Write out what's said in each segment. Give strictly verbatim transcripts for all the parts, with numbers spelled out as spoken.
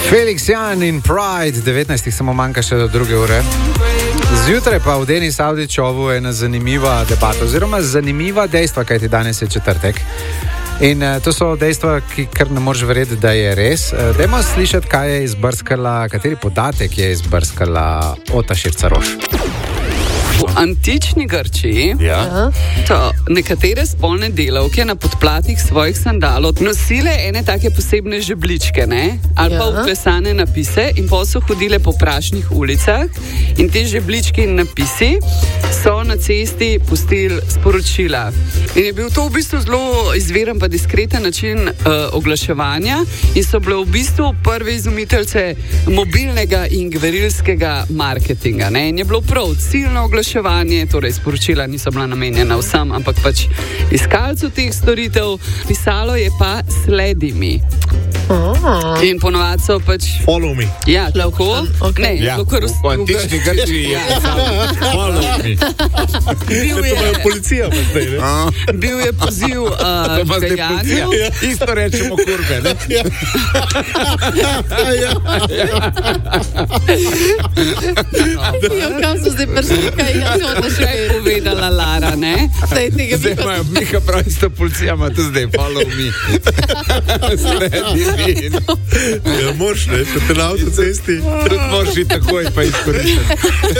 Felix Jan in Pride, devetnajst samo manjka še do druge ure. Zjutraj pa v Denis Avdićovu ena zanimiva debata, oziroma zanimiva dejstva, kajti danes je četrtek. In uh, to so dejstva, ki kar ne moreš verjeti, da je res. Uh, dajmo slišati, kaj je izbrskala, kateri podatek je izbrskala Ota Šircaroš. V antični Grčiji Ja. so nekatere spolne delavke na podplatih svojih sandalov nosile ene take posebne žebličke, ne? Ali pa Ja. vklesane napise in pa so hodile po prašnih ulicah in te žebličke in napisi so na cesti pustili sporočila. In je bil to v bistvu zelo izviren pa diskreten način uh, oglaševanja in so bile v bistvu prve izumiteljice mobilnega in gverilskega marketinga, ne? In je bilo prav ciljno oglaševanje, torej sporočila niso bila namenjena vsem, ampak pač iskalcu teh storitev, pisalo je pa sledi mi. Oh. In ponovadi so pač... Follow me. Ja, tako. Okay. Ne, Ja, tako kar v antični Grčiji je. Follow me. bil To je je, policija pa zdaj, ne? bil je poziv uh, k dejanju. Isto rečemo kurbe, ne? Ja, kam so zdaj prišli, kaj je to, da še Kaj je povedala Lara, ne? zdaj tega Zdaj imajo, Miha pravi, sta policija, ima to zdaj, follow me. Sledi mi. Ja, moš, ne, če te na avtocesti. Tudi moraš iti takoj pa izkoristiti.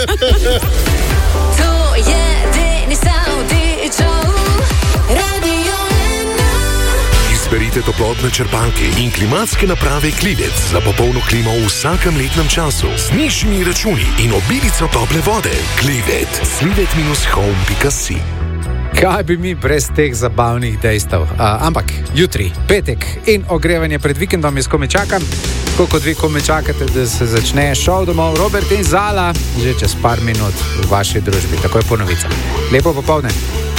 To je Denis Avdićov, Radio ena. Izberite toplotne črpalke in klimatske naprave Klivec za popolno klimo v vsakem letnem času z nižjimi računi in obilico tople vode. Klivet, slivet minus home pika si. Kaj bi mi brez teh zabavnih dejstev? A, ampak jutri, petek in ogrevanje pred vikendom je skome čakam. Tako kot vi kome čakate, da se začne šov domov Robert in Zala, že čez par minut v vaši družbi. Takoj po novicah. Lepo popovdne.